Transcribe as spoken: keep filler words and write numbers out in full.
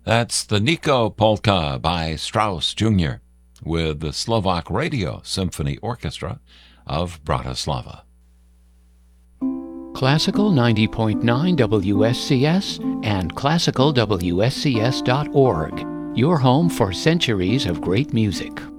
That's the Nico Polka by Strauss Junior with the Slovak Radio Symphony Orchestra of Bratislava. Classical ninety point nine W S C S and classical W S C S dot org, your home for centuries of great music.